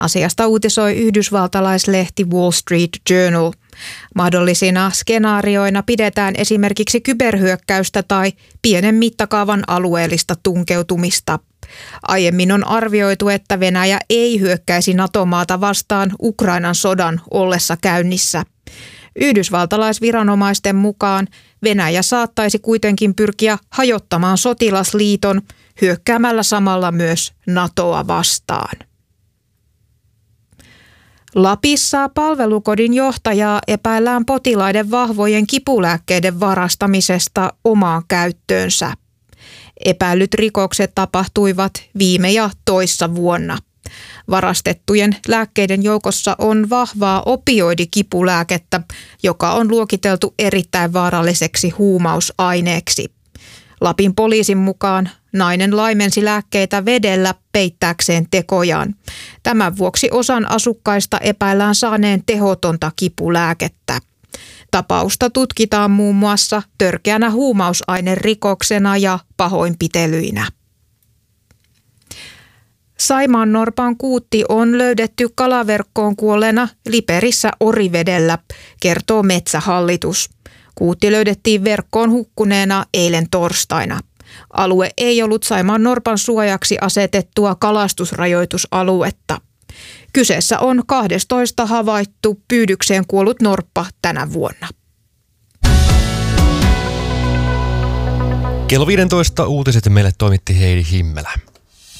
Asiasta uutisoi yhdysvaltalaislehti Wall Street Journal. Mahdollisina skenaarioina pidetään esimerkiksi kyberhyökkäystä tai pienen mittakaavan alueellista tunkeutumista. Aiemmin on arvioitu, että Venäjä ei hyökkäisi NATO-maata vastaan Ukrainan sodan ollessa käynnissä. Yhdysvaltalaisviranomaisten mukaan Venäjä saattaisi kuitenkin pyrkiä hajottamaan sotilasliiton hyökkäämällä samalla myös NATOa vastaan. Lapissa palvelukodin johtajaa epäillään potilaiden vahvojen kipulääkkeiden varastamisesta omaan käyttöönsä. Epäillyt rikokset tapahtuivat viime ja toissa vuonna. Varastettujen lääkkeiden joukossa on vahvaa opioidikipulääkettä, joka on luokiteltu erittäin vaaralliseksi huumausaineeksi. Lapin poliisin mukaan nainen laimensi lääkkeitä vedellä peittääkseen tekojaan. Tämän vuoksi osan asukkaista epäillään saaneen tehotonta kipulääkettä. Tapausta tutkitaan muun muassa törkeänä huumausainerikoksena ja pahoinpitelyinä. Saimaannorpan kuutti on löydetty kalaverkkoon kuolleena Liperissä Orivedellä, kertoo Metsähallitus. Kuutti löydettiin verkkoon hukkuneena eilen torstaina. Alue ei ollut saimaannorpan suojaksi asetettua kalastusrajoitusaluetta. Kyseessä on 12 havaittu pyydykseen kuollut norppa tänä vuonna. Kello 15 uutiset meille toimitti Heidi Himmelä.